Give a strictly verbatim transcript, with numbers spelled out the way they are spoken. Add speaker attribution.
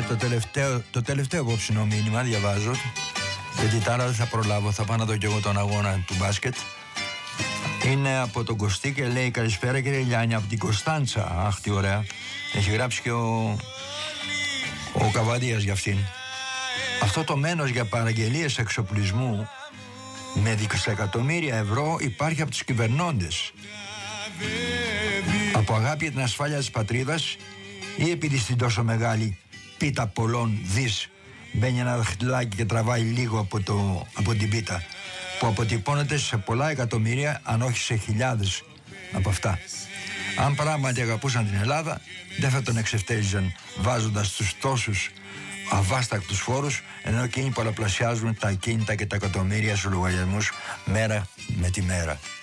Speaker 1: το τελευταίο, το τελευταίο απόψινό μήνυμα διαβάζω, γιατί τώρα δεν θα προλάβω, θα πάω να δω κι εγώ τον αγώνα του μπάσκετ. Είναι από τον Κωστή και λέει: καλησπέρα κύριε Λιάννη, από την Κωνσταντσα. Αχ, τι ωραία. Έχει γράψει και ο, ο Καβαδίας για αυτήν. Αυτό το μένος για παραγγελίες εξοπλισμού με δισεκατομμύρια ευρώ υπάρχει από τους κυβερνώντες. Από αγάπη για την ασφάλεια της πατρίδας ή επειδή στην τόσο μεγάλη πίτα πολλών δις μπαίνει ένα δαχτυλάκι και τραβάει λίγο από, το, από την πίτα, που αποτυπώνεται σε πολλά εκατομμύρια, αν όχι σε χιλιάδες από αυτά. Αν πράγματι αγαπούσαν την Ελλάδα, δεν θα τον εξευτέλιζαν βάζοντας τους τόσους αβάστακτους φόρους, ενώ εκείνοι πολλαπλασιάζουν τα ακίνητα και τα εκατομμύρια στους λογαριασμούς μέρα με τη μέρα.